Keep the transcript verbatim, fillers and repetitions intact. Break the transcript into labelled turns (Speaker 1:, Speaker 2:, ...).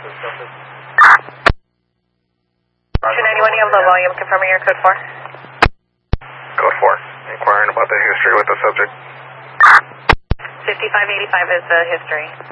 Speaker 1: two ninety-one, you have low volume, confirming your code four.
Speaker 2: Code four, inquiring about the history with the subject.
Speaker 1: fifty-five eighty-five is the history.